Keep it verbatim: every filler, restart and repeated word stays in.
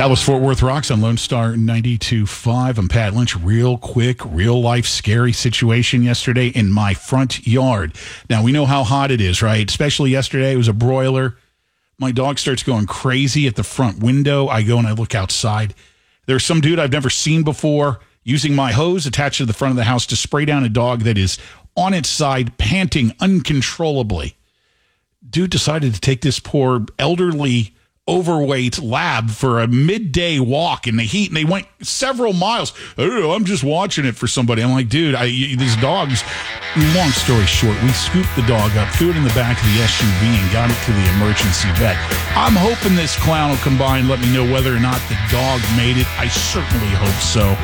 Dallas Fort Worth Rocks on Lone Star ninety-two point five. I'm Pat Lynch. Real quick, real life scary situation yesterday in my front yard. Now, we know how hot it is, right? Especially yesterday. It was a broiler. My dog starts going crazy at the front window. I go and I look outside. There's some dude I've never seen before using my hose attached to the front of the house to spray down a dog that is on its side, panting uncontrollably. Dude decided to take this poor elderly overweight lab for a midday walk in the heat, and they went several miles. I don't know, I'm just watching it for somebody. I'm like, dude, I, these dogs, long story short, we scooped the dog up, threw it in the back of the S U V, and got it to the emergency vet. I'm hoping this clown will come by and let me know whether or not the dog made it. I certainly hope so.